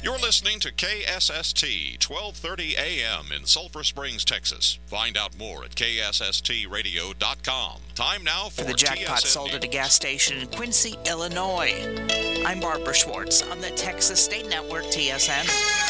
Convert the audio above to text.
You're listening to KSST 1230 AM in Sulphur Springs, Texas. Find out more at ksstradio.com. Time now for the jackpot TSN sold News. at a gas station in Quincy, Illinois. I'm Barbara Schwartz on the Texas State Network, TSN.